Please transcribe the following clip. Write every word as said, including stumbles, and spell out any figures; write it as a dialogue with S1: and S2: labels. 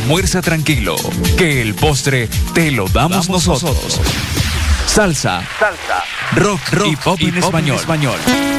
S1: almuerza tranquilo, que el postre te lo damos, damos nosotros. nosotros. Salsa,
S2: salsa,
S1: rock, rock y pop, y en, pop español. en español.